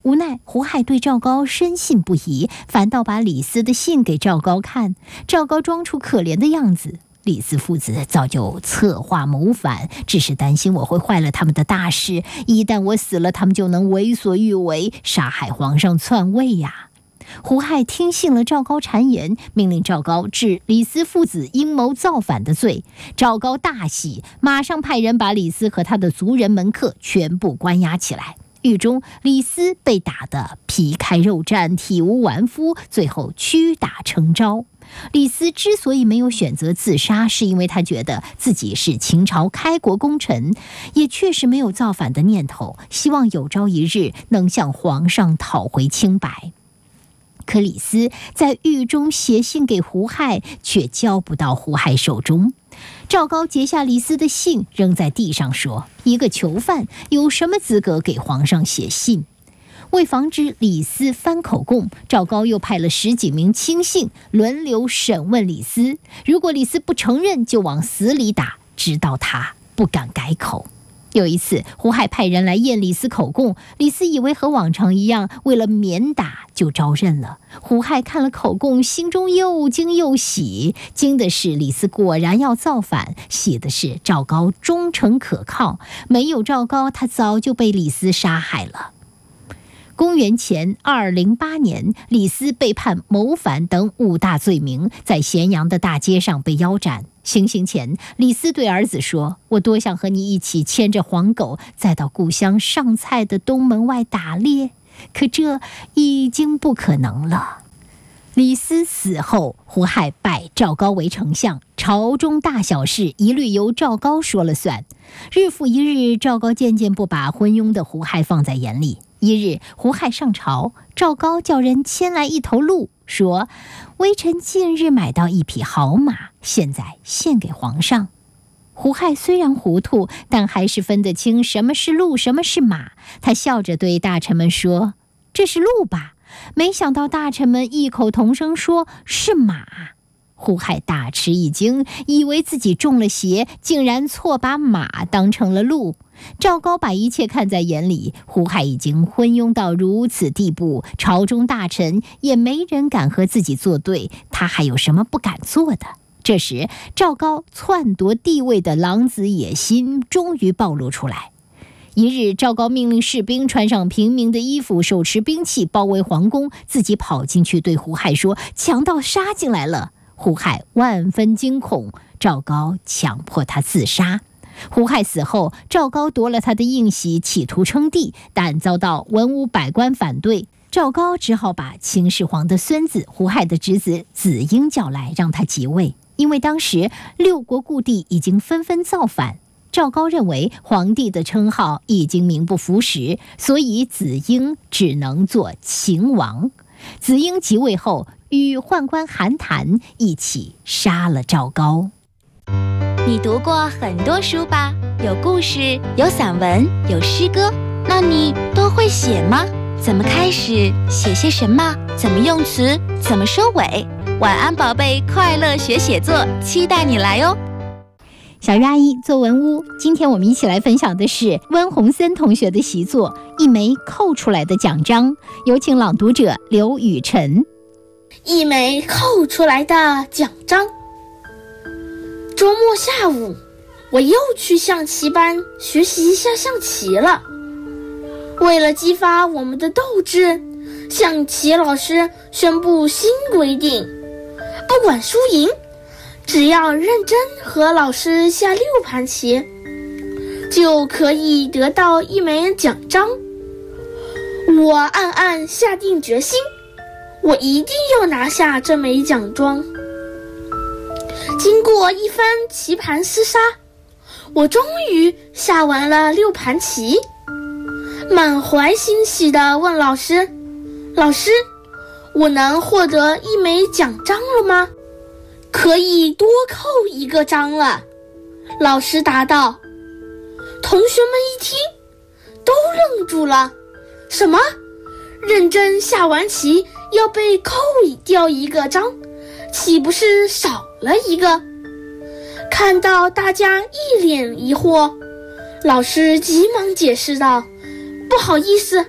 无奈胡亥对赵高深信不疑，反倒把李斯的信给赵高看。赵高装出可怜的样子，李斯父子早就策划谋反，只是担心我会坏了他们的大事，一旦我死了，他们就能为所欲为，杀害皇上篡位呀。胡亥听信了赵高谗言，命令赵高治李斯父子阴谋造反的罪。赵高大喜，马上派人把李斯和他的族人门客全部关押起来。狱中，李斯被打得皮开肉绽，体无完肤，最后屈打成招。李斯之所以没有选择自杀，是因为他觉得自己是秦朝开国功臣，也确实没有造反的念头，希望有朝一日能向皇上讨回清白。可李斯在狱中写信给胡亥，却交不到胡亥手中。赵高截下李斯的信，扔在地上说：“一个囚犯有什么资格给皇上写信？”为防止李斯翻口供，赵高又派了10几名亲信轮流审问李斯，如果李斯不承认，就往死里打，直到他不敢改口。有一次，胡亥派人来验李斯口供，李斯以为和往常一样，为了免打就招认了。胡亥看了口供，心中又惊又喜，惊的是李斯果然要造反，喜的是赵高忠诚可靠，没有赵高，他早就被李斯杀害了。公元前208年，李斯被判谋反等5大罪名，在咸阳的大街上被腰斩。行刑前，李斯对儿子说：“我多想和你一起牵着黄狗，再到故乡上蔡的东门外打猎，可这已经不可能了。”李斯死后，胡亥拜赵高为丞相，朝中大小事一律由赵高说了算。日复一日，赵高渐渐不把昏庸的胡亥放在眼里。一日，胡亥上朝，赵高叫人牵来一头鹿，说：“微臣近日买到一匹好马，现在献给皇上。”胡亥虽然糊涂，但还是分得清什么是鹿，什么是马。他笑着对大臣们说：“这是鹿吧？”没想到大臣们异口同声说是马。胡亥大吃一惊，以为自己中了邪，竟然错把马当成了鹿。赵高把一切看在眼里，胡亥已经昏庸到如此地步，朝中大臣也没人敢和自己作对，他还有什么不敢做的？这时，赵高篡夺帝位的狼子野心终于暴露出来。一日，赵高命令士兵穿上平民的衣服，手持兵器包围皇宫，自己跑进去对胡亥说：“强盗杀进来了。”胡亥万分惊恐，赵高强迫他自杀。胡亥死后，赵高夺了他的印玺，企图称帝，但遭到文武百官反对。赵高只好把秦始皇的孙子胡亥的侄子子婴叫来，让他即位。因为当时6国故地已经纷纷造反，赵高认为皇帝的称号已经名不符实，所以子婴只能做秦王。子婴即位后，与宦官韩谈一起杀了赵高。 你读过很多书吧？有故事，有散文，有诗歌，那你都会写吗？怎么开始？写些什么？怎么用词？怎么收尾？晚安宝贝，快乐学写作，期待你来哦。 小鱼阿姨作文屋，今天我们一起来分享的是温洪森同学的习作《一枚扣出来的奖章》，有请朗读者刘雨辰。 一枚扣出来的奖章。周末下午，我又去象棋班学习一下象棋了。为了激发我们的斗志，象棋老师宣布新规定，不管输赢，只要认真和老师下6盘棋，就可以得到一枚奖章。我暗暗下定决心，我一定要拿下这枚奖章。经过一番棋盘厮杀，我终于下完了6盘棋，满怀欣喜地问老师：“老师，我能获得一枚奖章了吗？可以多扣1个章了。”老师答道。同学们一听，都愣住了。什么？认真下完棋要被扣掉1个章，岂不是少了1个？看到大家一脸疑惑，老师急忙解释道：“不好意思，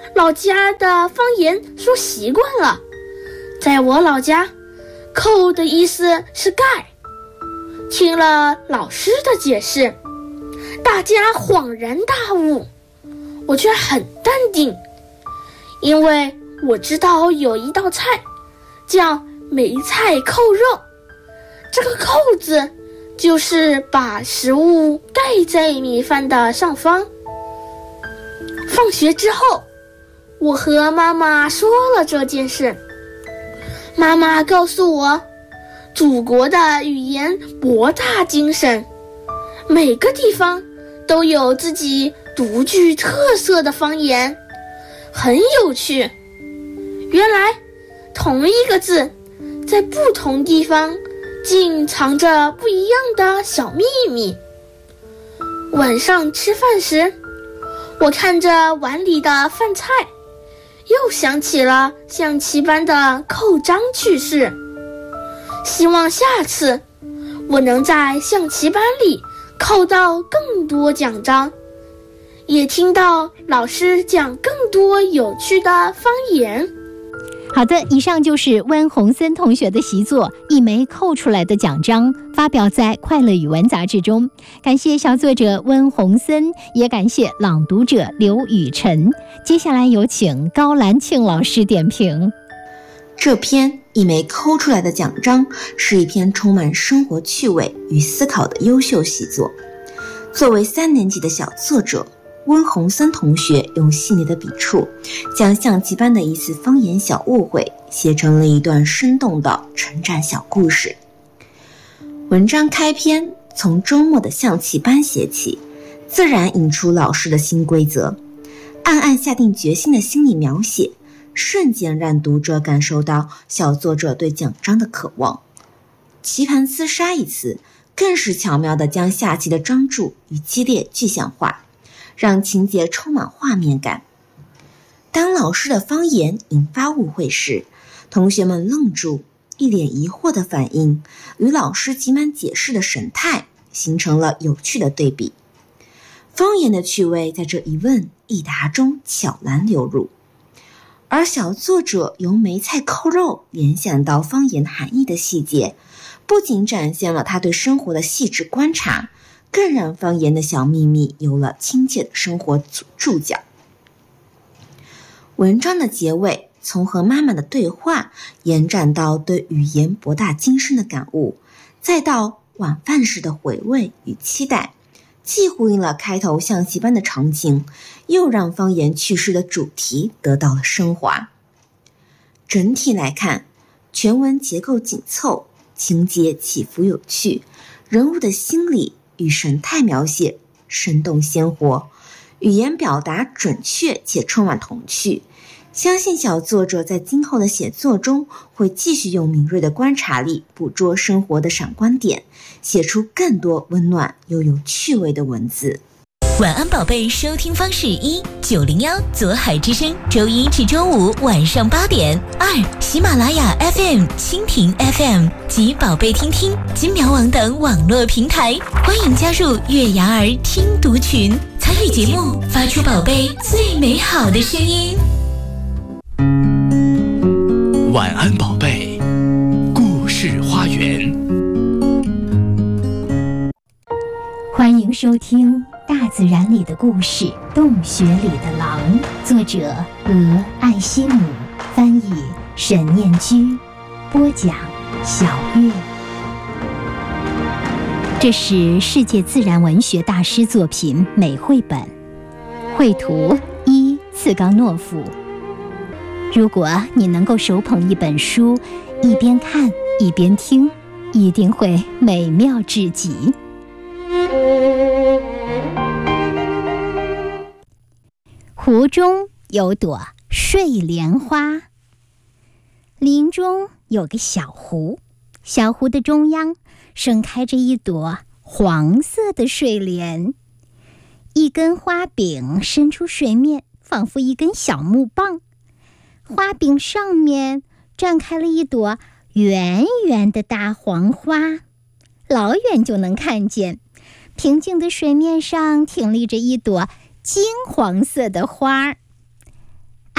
老家的方言说习惯了，在我老家，扣的意思是盖。听了老师的解释，大家恍然大悟，我却很淡定，因为我知道有一道菜叫梅菜扣肉，这个扣字就是把食物盖在米饭的上方。放学之后，我和妈妈说了这件事，妈妈告诉我，祖国的语言博大精深，每个地方都有自己独具特色的方言，很有趣。原来同一个字在不同地方竟藏着不一样的小秘密。晚上吃饭时，我看着碗里的饭菜，又想起了象棋班的扣章趣事。希望下次我能在象棋班里扣到更多奖章，也听到老师讲更多有趣的方言。 好的，以上就是温洪森同学的习作《一枚扣出来的奖章》，发表在《快乐语文》杂志中。感谢小作者温洪森，也感谢朗读者刘雨辰。接下来有请高兰庆老师点评。 这篇《一枚扣出来的奖章》是一篇充满生活趣味与思考的优秀习作。作为3年级的小作者，温洪森同学用细腻的笔触，将象棋班的一次方言小误会写成了一段生动的成长小故事。文章开篇从周末的象棋班写起，自然引出老师的新规则，暗暗下定决心的心理描写，瞬间让读者感受到小作者对奖章的渴望。棋盘厮杀一词更是巧妙地将下棋的专注与激烈具象化，让情节充满画面感。当老师的方言引发误会时，同学们愣住，一脸疑惑的反应与老师急忙解释的神态形成了有趣的对比。方言的趣味在这一问一答中悄然流入，而小作者由梅菜扣肉联想到方言含义的细节，不仅展现了他对生活的细致观察，更让方言的小秘密有了亲切的生活注脚。文章的结尾从和妈妈的对话延展到对语言博大精深的感悟，再到晚饭时的回味与期待，既呼应了开头象棋班的场景，又让方言趣事的主题得到了升华。整体来看，全文结构紧凑，情节起伏有趣，人物的心理与神态描写生动鲜活，语言表达准确且充满童趣。相信小作者在今后的写作中会继续用敏锐的观察力捕捉生活的闪光点，写出更多温暖又有趣味的文字。 晚安宝贝收听方式：1-901左海之声，周一至周五晚上8点；2喜马拉雅 FM、蜻蜓 FM 及宝贝听听、金苗网等网络平台。欢迎加入月牙儿听读群，参与节目，发出宝贝最美好的声音。 晚安宝贝，故事花园。 欢迎收听《大自然里的故事》，洞穴里的狼，作者俄艾希姆，翻译沈念居，播讲小月。这是世界自然文学大师作品美绘本，绘图伊茨冈诺夫。如果你能够手捧一本书，一边看一边听，一定会美妙至极。湖中有朵睡莲花。林中有个小湖，小湖的中央盛开着一朵黄色的睡莲，一根花柄伸出水面，仿佛一根小木棒。花柄上面绽开了一朵圆圆的大黄花，老远就能看见。平静的水面上挺立着一朵金黄色的花儿。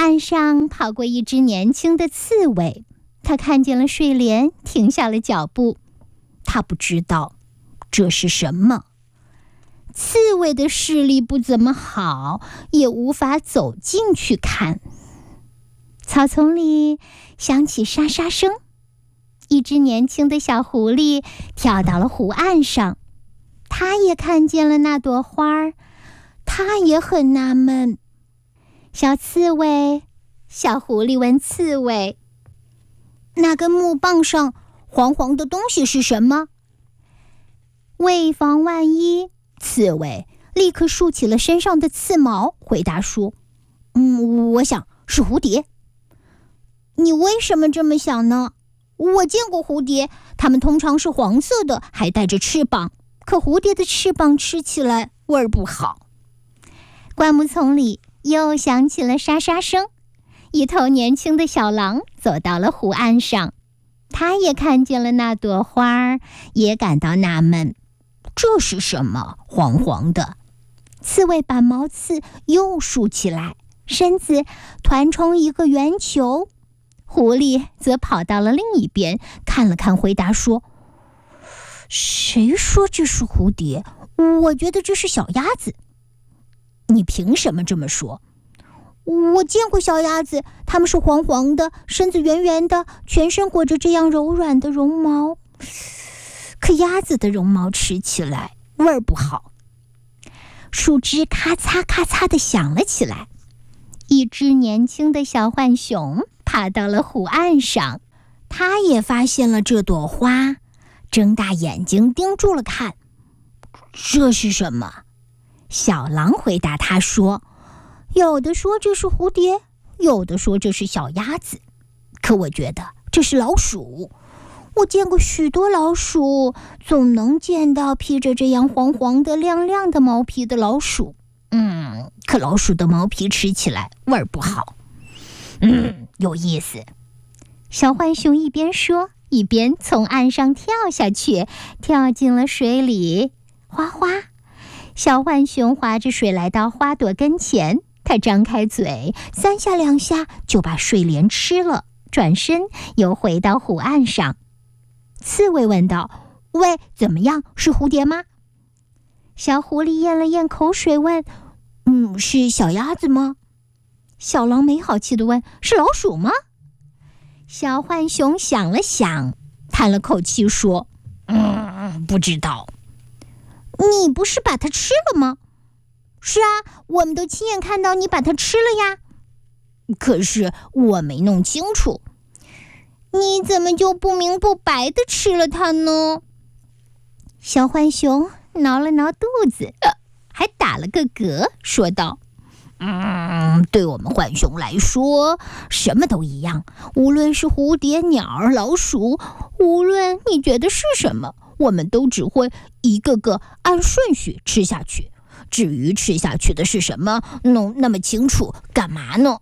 岸上跑过一只年轻的刺猬，他看见了睡莲，停下了脚步。他不知道这是什么。刺猬的视力不怎么好，也无法走近去看。草丛里响起沙沙声，一只年轻的小狐狸跳到了湖岸上，它也看见了那朵花儿，它也很纳闷。小刺猬，小狐狸问刺猬：“那根木棒上黄黄的东西是什么？”为防万一，刺猬立刻竖起了身上的刺毛，回答说：“我想是蝴蝶。”“你为什么这么想呢？”“我见过蝴蝶，它们通常是黄色的，还带着翅膀。可蝴蝶的翅膀吃起来味儿不好。”灌木丛里又响起了沙沙声，一头年轻的小狼走到了湖岸上，他也看见了那朵花儿，也感到纳闷。这是什么？黄黄的。刺猬把毛刺又竖起来，身子团成一个圆球。狐狸则跑到了另一边，看了看，回答说：“谁说这是蝴蝶？我觉得这是小鸭子。”“你凭什么这么说？”“我见过小鸭子，它们是黄黄的，身子圆圆的，全身裹着这样柔软的绒毛。可鸭子的绒毛吃起来味儿不好。”树枝咔嚓咔嚓地响了起来。一只年轻的小浣熊爬到了湖岸上，它也发现了这朵花，睁大眼睛盯住了看。“这是什么？”小狼回答他说：“有的说这是蝴蝶，有的说这是小鸭子，可我觉得这是老鼠。我见过许多老鼠，总能见到披着这样黄黄的亮亮的毛皮的老鼠。可老鼠的毛皮吃起来味儿不好。有意思。”小浣熊一边说，一边从岸上跳下去，跳进了水里。哗哗，小浣熊划着水来到花朵跟前，它张开嘴，三下两下就把睡莲吃了，转身又回到湖岸上。刺猬问道：“喂，怎么样？是蝴蝶吗？”小狐狸咽了咽口水问：“是小鸭子吗？”小狼没好气地问：“是老鼠吗？”小浣熊想了想，叹了口气说：“不知道。”“你不是把它吃了吗？”“是啊，我们都亲眼看到你把它吃了呀。”“可是我没弄清楚。”“你怎么就不明不白地吃了它呢？”小浣熊挠了挠肚子，还打了个嗝，说道：“对我们浣熊来说，什么都一样，无论是蝴蝶、鸟儿、老鼠，无论你觉得是什么，我们都只会一个个按顺序吃下去。至于吃下去的是什么，弄那么清楚干嘛呢？”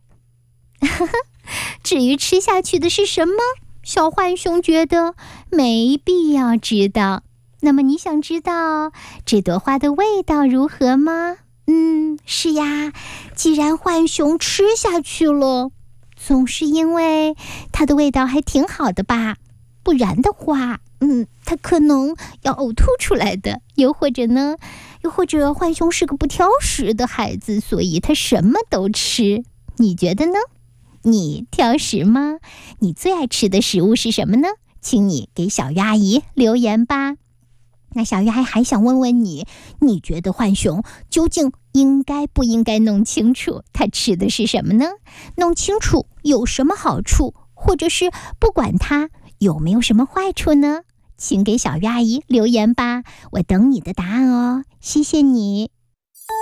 至于吃下去的是什么，小浣熊觉得没必要知道。那么你想知道这朵花的味道如何吗？是呀，既然浣熊吃下去了，总是因为它的味道还挺好的吧？不然的话，它可能要呕吐出来的。又或者浣熊是个不挑食的孩子，所以它什么都吃。你觉得呢？你挑食吗？你最爱吃的食物是什么呢？请你给小鱼阿姨留言吧。那小鱼阿姨还想问问你，你觉得浣熊究竟应该不应该弄清楚它吃的是什么呢？弄清楚有什么好处，或者是不管它有没有什么坏处呢？请给小鱼阿姨留言吧，我等你的答案哦。谢谢你。